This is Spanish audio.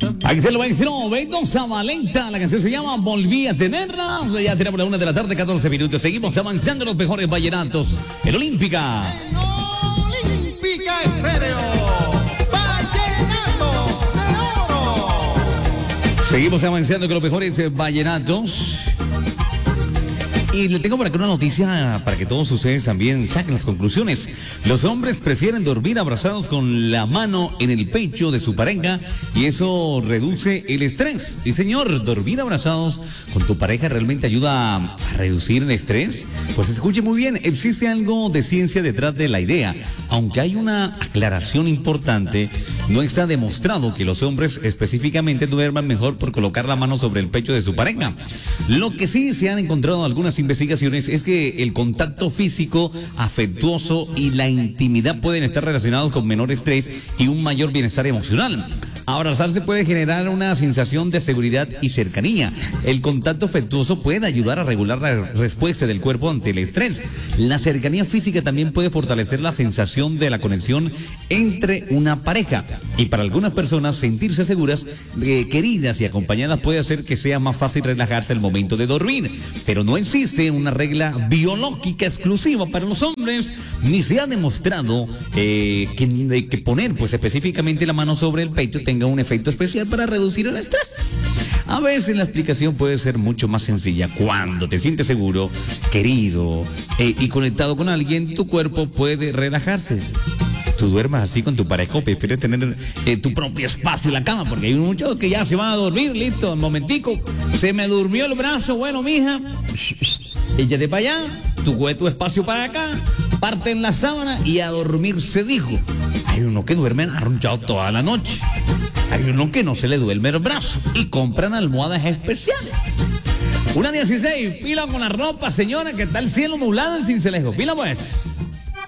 Aquí se lo va a decir, Mendoza Valenta, la canción se llama Volví a tenerla. Ya tenemos la 1 de la tarde, 14 minutos. Seguimos avanzando los mejores vallenatos. El Olímpica. En Olímpica Estéreo. Vallenatos de oro. Seguimos avanzando con los mejores vallenatos. Y le tengo por acá una noticia para que todos ustedes también saquen las conclusiones. Los hombres prefieren dormir abrazados con la mano en el pecho de su pareja y eso reduce el estrés. Y señor, dormir abrazados con tu pareja realmente ayuda a reducir el estrés. Pues escuche muy bien, existe algo de ciencia detrás de la idea. Aunque hay una aclaración importante, no está demostrado que los hombres específicamente duerman mejor por colocar la mano sobre el pecho de su pareja. Lo que sí se han encontrado algunas investigaciones es que el contacto físico, afectuoso y la intimidad pueden estar relacionados con menor estrés y un mayor bienestar emocional. Abrazarse puede generar una sensación de seguridad y cercanía. El contacto afectuoso puede ayudar a regular la respuesta del cuerpo ante el estrés. La cercanía física también puede fortalecer la sensación de la conexión entre una pareja. Y para algunas personas, sentirse seguras, queridas y acompañadas puede hacer que sea más fácil relajarse al momento de dormir. Pero no existe una regla biológica exclusiva para los hombres, ni se ha demostrado que poner pues específicamente la mano sobre el pecho tenga un efecto especial para reducir el estrés. A veces la explicación puede ser mucho más sencilla. Cuando te sientes seguro, querido y conectado con alguien, tu cuerpo puede relajarse. Tú duermas así con tu pareja, prefieres tener tu propio espacio en la cama, porque hay muchos que ya se van a dormir, listo, un momentico, se me durmió el brazo, bueno, mija, échate para allá, tu espacio para acá, parte en la sábana y a dormir se dijo. Hay uno que duermen arrunchado toda la noche, hay uno que no se le duerme el brazo y compran almohadas especiales. 1:16, pila con la ropa, señora, que está el cielo nublado en Sincelejo, pila pues.